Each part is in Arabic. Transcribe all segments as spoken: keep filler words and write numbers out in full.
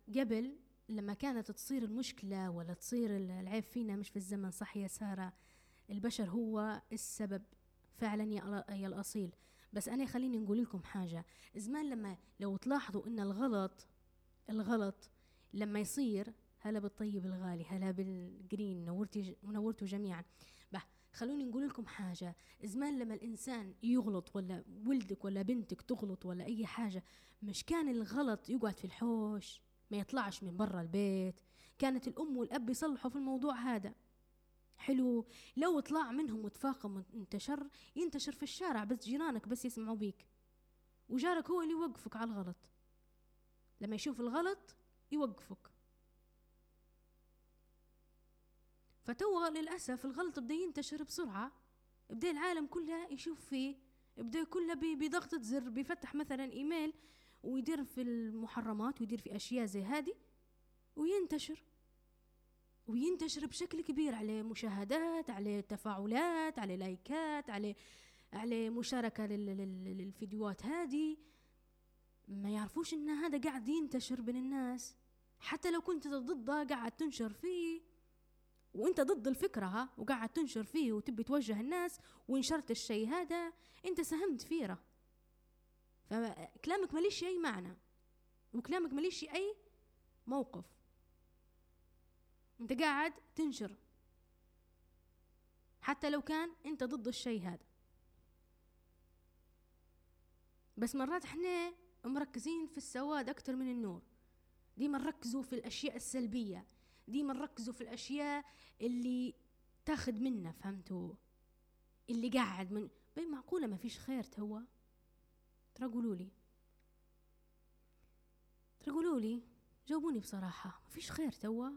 قبل لما كانت تصير المشكلة ولا تصير العيب فينا مش في الزمن، صح يا سارة، البشر هو السبب فعلا يا الأصيل. بس أنا خليني نقول لكم حاجة. زمان لما لو تلاحظوا إن الغلط الغلط لما يصير، هلا بالطيب الغالي، هلا بالجرين، نورتي ونورتوا جميعا. بح خلوني نقول لكم حاجة. زمان لما الإنسان يغلط ولا ولدك ولا بنتك تغلط ولا أي حاجة، مش كان الغلط يقعد في الحوش ما يطلعش من برا البيت، كانت الأم والأب يصلحوا في الموضوع هذا. حلو، لو طلع منهم وتفاقم وانتشر ينتشر في الشارع، بس جيرانك بس يسمعوا بيك، وجارك هو اللي يوقفك على الغلط. لما يشوف الغلط يوقفك. فتوه للأسف الغلط بدأ ينتشر بسرعة، بدأ العالم كله يشوف فيه، بدأ كله بضغطة زر بيفتح مثلا إيميل ويدير في المحرمات ويدير في أشياء زي هذه، وينتشر وينتشر بشكل كبير، عليه مشاهدات، عليه تفاعلات، عليه لايكات، عليه عليه مشاركة للفيديوهات هذه. ما يعرفوش إن هذا قاعد ينتشر بين الناس، حتى لو كنت ضده قاعد تنشر فيه، وانت ضد الفكرة ها وقاعد تنشر فيه وتبي توجه الناس وانشرت الشيء هذا، انت ساهمت فيه. فكلامك ماليش اي معنى، وكلامك ماليش اي موقف، انت قاعد تنشر حتى لو كان انت ضد الشيء هذا. بس مرات احنا مركزين في السواد اكتر من النور، ديما نركزوا في الاشياء السلبية، ديما نركزوا في الاشياء اللي تاخد منا، فهمتوا؟ اللي قاعد من بين معقولة ما فيش خير توا؟ ترى قولوا لي ترى قولوا لي جاوبوني بصراحة، ما فيش خير توا؟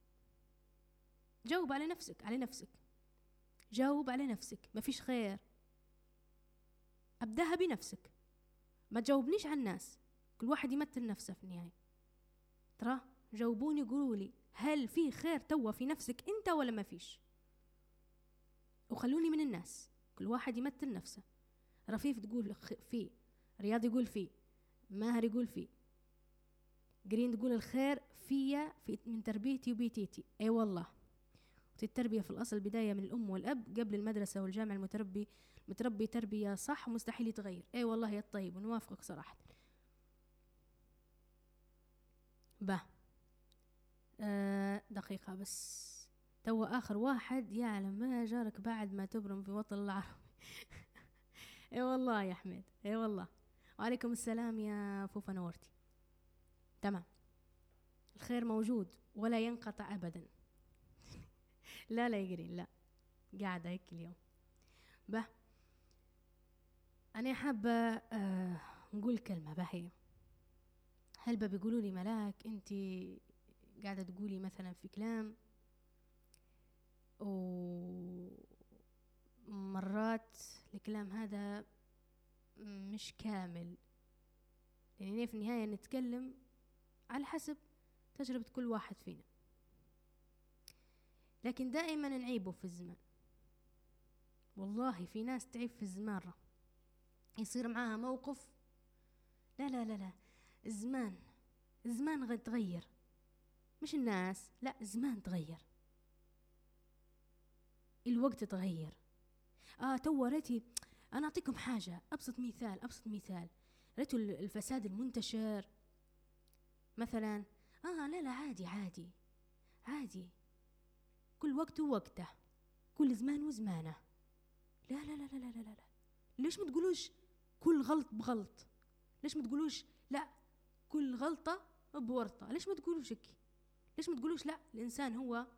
جاوب على نفسك على نفسك جاوب على نفسك، ما فيش خير. أبدأها بنفسك، ما تجاوبنيش عن الناس، كل واحد يمثل نفسه في النهاية. ترى جاوبوني قولوا لي هل في خير توا في نفسك انت ولا ما فيش؟ وخلوني من الناس، كل واحد يمثل نفسه. رفيف تقول فيه، رياض يقول فيه، ماهر يقول فيه، جرين تقول الخير فيا في من تربيتي وبيتيتي. اي والله، التربية في الأصل بداية من الأم والأب قبل المدرسة والجامعة. المتربي متربي تربية صح ومستحيل يتغير. اي والله يا الطيب، ونوافقك صراحة. با آه دقيقة بس، تو آخر واحد يعلم ما جارك بعد ما تبرم في وطن العربي. اي والله يا حميد، اي والله. وعليكم السلام يا فوفا، نورتي. تمام، الخير موجود ولا ينقطع أبدا. لا لا يقرين، لا قاعدة هيك اليوم. به أنا حابة آه نقول كلمة باهي. هل بيقولوا لي ملاك أنت قاعدة تقولي مثلا في كلام، ومرات الكلام هذا مش كامل، يعني في النهاية نتكلم على حسب تجربة كل واحد فينا، لكن دائما نعيبه في الزمان. والله في ناس تعيب في الزمان، يصير معاها موقف، لا لا لا لا الزمان الزمان غير تغير، مش الناس، لا الزمان تغير، الوقت تغير. اه تو ريتي انا اعطيكم حاجة، ابسط مثال ابسط مثال ريتوا الفساد المنتشر مثلا. اه لا لا عادي عادي عادي، كل وقت ووقته، كل زمان وزمانه. لا لا لا لا لا لا لا ليش ما تقولوش كل غلط بغلط؟ ليش ما تقولوش لا كل غلطة بورطة؟ ليش ما تقولوش هيك؟ ليش ما تقولوش لا الإنسان هو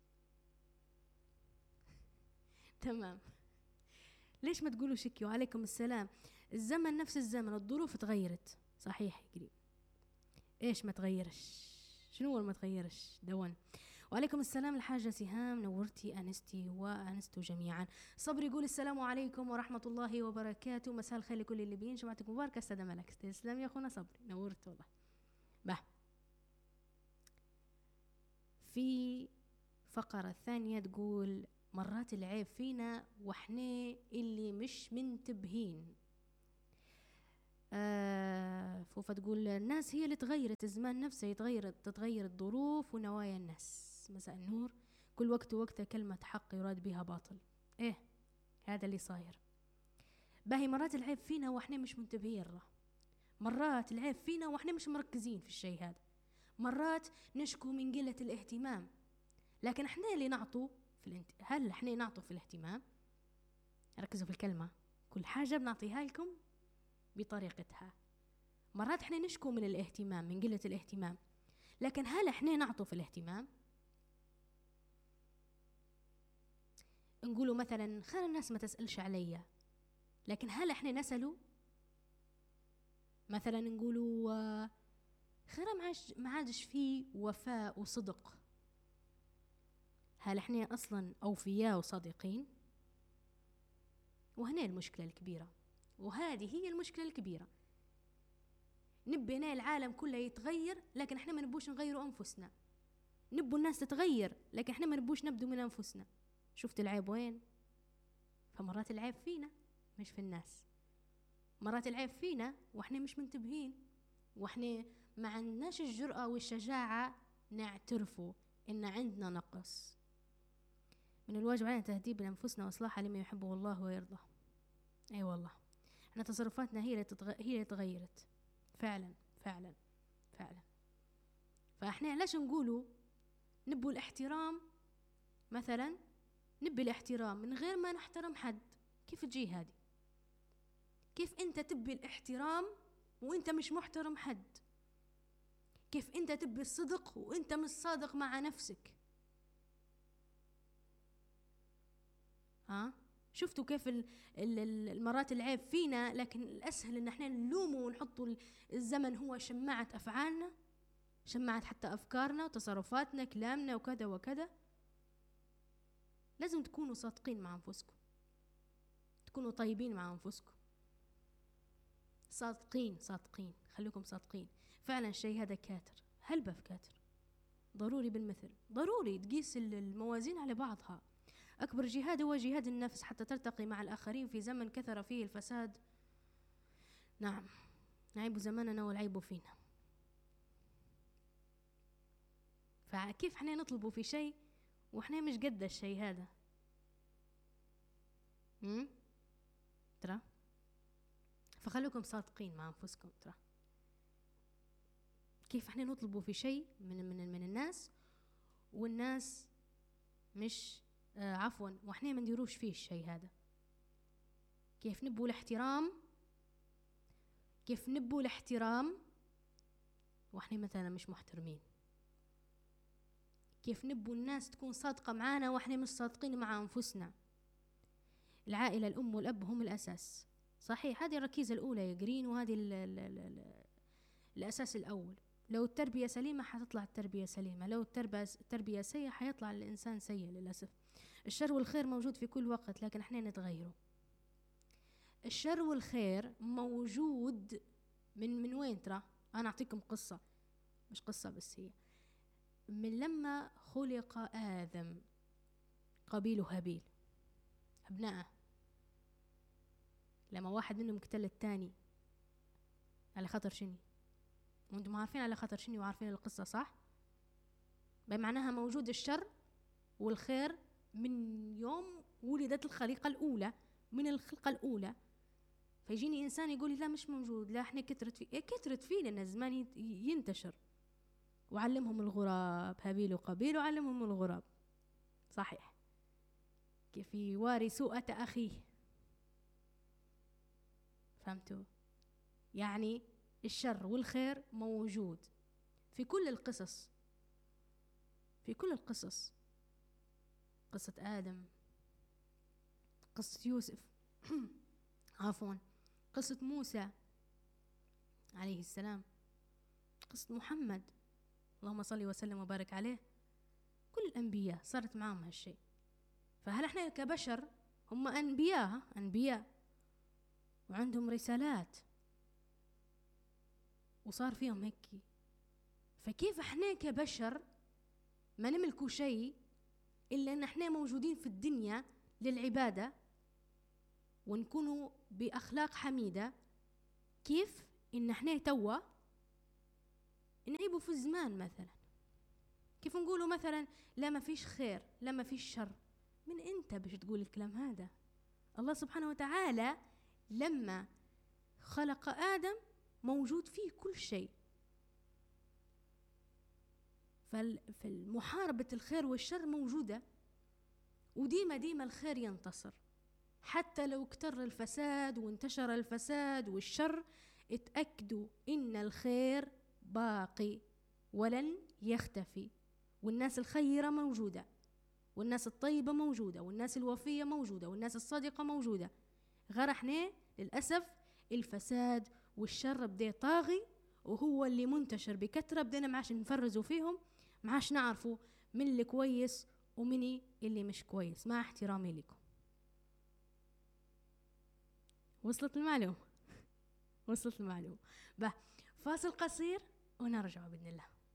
تمام؟ ليش ما تقولوش هيك؟ وعليكم السلام. الزمن نفس الزمن، الظروف تغيرت صحيح يا قريب، ايش ما تغيرش؟ شنو ما تغيرش دوان. وعليكم السلام الحاجة سهام، نورتي أنستي وأنستوا جميعا. صبري يقول السلام عليكم ورحمة الله وبركاته، مساء الخير لكل اللي بين، جمعتكم مباركة. استاذ ملك تسلم يا أخونا صبري، نورت والله. به في فقرة ثانية تقول مرات العيب فينا وإحنا اللي مش منتبهين. آه فوفا تقول الناس هي اللي تغيرت، الزمان نفسه يتغير، تتغير الظروف ونوايا الناس. مساء النور. كل وقت وقته كلمة حق يراد بها باطل. ايه هذا اللي صاير. باهي مرات العيب فينا واحنا مش منتبهين له، مرات العيب فينا واحنا مش مركزين في الشيء هذا، مرات نشكو من قلة الاهتمام، لكن احنا اللي نعطوا في الانت... هل احنا نعطوا في الاهتمام؟ ركزوا في الكلمة، كل حاجة بنعطيها لكم بطريقتها. مرات احنا نشكو من الاهتمام، من قلة الاهتمام، لكن هل احنا نعطوا في الاهتمام؟ نقولوا مثلا خير الناس ما تسألش عليا، لكن هل احنا نسألوا؟ مثلا نقولوا خير ما عادش فيه وفاء وصدق، هل احنا اصلا اوفياء وصادقين؟ وهنا المشكلة الكبيرة، وهذه هي المشكلة الكبيرة. نبينا العالم كله يتغير، لكن احنا ما نبوش نغيروا انفسنا. نبوا الناس تتغير، لكن احنا ما نبوش نبدو من انفسنا. شفت العيب وين؟ فمرات العيب فينا مش في الناس، مرات العيب فينا واحنا مش منتبهين، واحنا ما عندناش الجرأة والشجاعة نعترفوا ان عندنا نقص. من الواجب علينا تهذيب لانفسنا واصلاحها لما يحبه الله ويرضاه. اي أيوة والله، احنا تصرفاتنا هي اللي تتغ... هي اللي تغيرت فعلا فعلا فعلا. فاحنا علاش نقولوا نبوا الاحترام؟ مثلا نبي الاحترام من غير ما نحترم حد، كيف تجي هذه؟ كيف انت تبي الاحترام وانت مش محترم حد؟ كيف انت تبي الصدق وانت مش صادق مع نفسك؟ ها شفتوا كيف المرات العيب فينا، لكن الاسهل ان احنا نلومه ونحطوا الزمن هو شماعة افعالنا، شماعة حتى افكارنا وتصرفاتنا كلامنا وكذا وكذا. لازم تكونوا صادقين مع انفسكم، تكونوا طيبين مع انفسكم، صادقين صادقين، خليكم صادقين. فعلا الشيء هذا كاتر، هلبة في كاتر، ضروري بالمثل، ضروري تقيس الموازين على بعضها. أكبر جهاد هو جهاد النفس حتى ترتقي مع الآخرين في زمن كثر فيه الفساد. نعم، عيب زماننا والعيب فينا. فكيف احنا نطلبوا في شيء واحنا مش قد الشيء هذا؟ هم؟ ترى فخلوكم صادقين مع أنفسكم. ترى كيف احنا نطلبوا في شيء من من من الناس والناس مش آه عفوا واحنا ما نديروش فيه الشيء هذا؟ كيف نبوا الاحترام؟ كيف نبوا الاحترام واحنا مثلا مش محترمين؟ كيف نبوا الناس تكون صادقة معانا واحنا مش صادقين مع أنفسنا؟ العائلة، الأم والأب هم الأساس، صحيح، هذه الركيزة الأولى يا جرين، وهذه ال ال ال ال الأساس الأول. لو التربية سليمة حتطلع التربية سليمة، لو التربية سيئة حيطلع الإنسان سيء للأسف. الشر والخير موجود في كل وقت، لكن احنا نتغيره. الشر والخير موجود من من وين؟ ترى أنا أعطيكم قصة، مش قصة بس، هي من لما خلق آدم قابيل وهابيل أبنائه، لما واحد منهم قتل الثاني على خطر شني؟ وانتم عارفين على خطر شني وعارفين القصة صح؟ بمعناها موجود الشر والخير من يوم ولدت الخليقة الأولى، من الخلقة الأولى. فيجيني إنسان يقول لي لا مش موجود، لا احنا كترت فيه. إيه كترت فيه؟ لأن الزمان ينتشر. وعلمهم الغراب، هابيل وقابيل وعلمهم الغراب، صحيح، كيف يواري سوءة أخيه. فهمتوا؟ يعني الشر والخير موجود في كل القصص، في كل القصص، قصة آدم، قصة يوسف عفوا، قصة موسى عليه السلام، قصة محمد اللهم صل وسلم وبارك عليه. كل الأنبياء صارت معهم هالشيء. فهل احنا كبشر، هم أنبياء أنبياء وعندهم رسالات وصار فيهم هيك، فكيف احنا كبشر ما نملكوا شيء إلا أن احنا موجودين في الدنيا للعبادة ونكونوا بأخلاق حميدة؟ كيف إن احنا توا نعيبوا في الزمان مثلا، كيف نقولوا مثلا لا ما فيش خير لا ما فيش شر. من انت باش تقول الكلام هذا؟ الله سبحانه وتعالى لما خلق آدم موجود فيه كل شيء. فالمحاربة الخير والشر موجودة، وديما ديما الخير ينتصر حتى لو اكتر الفساد وانتشر الفساد والشر. اتأكدوا إن الخير باقي ولن يختفي، والناس الخيرة موجودة، والناس الطيبة موجودة، والناس الوفية موجودة، والناس الصادقة موجودة. غير احنا للأسف الفساد والشر بدأ طاغي، وهو اللي منتشر بكثرة. بدينا معاش نفرزوا فيهم، معاش نعرفوا من اللي كويس ومن اللي مش كويس، مع احترامي لكم. وصلت المعلومة؟ وصلت المعلومة. به فاصل قصير ونرجع بإذن الله.